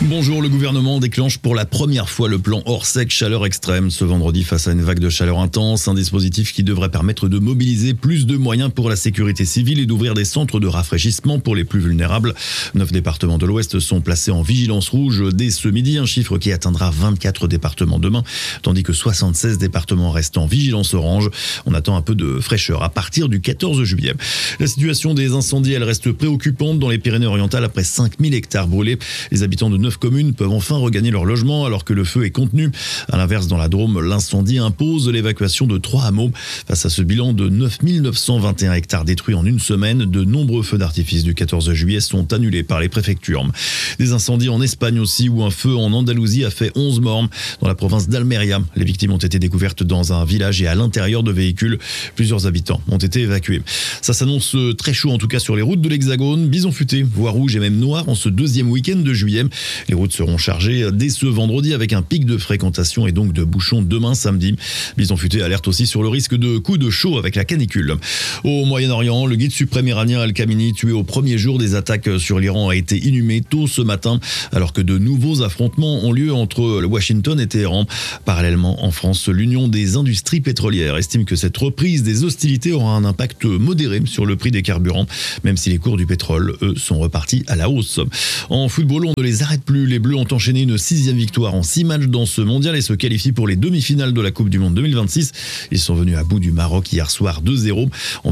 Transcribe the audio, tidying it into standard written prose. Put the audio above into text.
Bonjour, le gouvernement déclenche pour la première fois le plan Orsec chaleur extrême ce vendredi face à une vague de chaleur intense, un dispositif qui devrait permettre de mobiliser plus de moyens pour la sécurité civile et d'ouvrir des centres de rafraîchissement pour les plus vulnérables. 9 départements de l'Ouest sont placés en vigilance rouge dès ce midi, un chiffre qui atteindra 24 départements demain, tandis que 76 départements restent en vigilance orange. On attend un peu de fraîcheur à partir du 14 juillet. La situation des incendies, elle reste préoccupante dans les Pyrénées-Orientales après 5000 hectares brûlés. Les habitants de 9 communes peuvent enfin regagner leur logement alors que le feu est contenu. À l'inverse, dans la Drôme, l'incendie impose l'évacuation de 3 hameaux. Face à ce bilan de 9 921 hectares détruits en une semaine, de nombreux feux d'artifice du 14 juillet sont annulés par les préfectures. Des incendies en Espagne aussi, où un feu en Andalousie a fait 11 morts. Dans la province d'Almeria, les victimes ont été découvertes dans un village et à l'intérieur de véhicules. Plusieurs habitants ont été évacués. Ça s'annonce très chaud en tout cas sur les routes de l'Hexagone. Bison futé, voie rouge et même noire en ce deuxième week-end de juillet. Les routes seront chargées dès ce vendredi avec un pic de fréquentation et donc de bouchons demain samedi. Bison futé alerte aussi sur le risque de coups de chaud avec la canicule. Au Moyen-Orient, le guide suprême iranien Al-Khamenei, tué au premier jour des attaques sur l'Iran, a été inhumé tôt ce matin alors que de nouveaux affrontements ont lieu entre Washington et Téhéran. Parallèlement, en France, l'Union des industries pétrolières estime que cette reprise des hostilités aura un impact modéré sur le prix des carburants, même si les cours du pétrole, eux, sont repartis à la hausse. En football, on ne les arrête plus. Les Bleus ont enchaîné une 6e victoire en 6 matchs dans ce mondial et se qualifient pour les demi-finales de la Coupe du Monde 2026. Ils sont venus à bout du Maroc hier soir 2-0.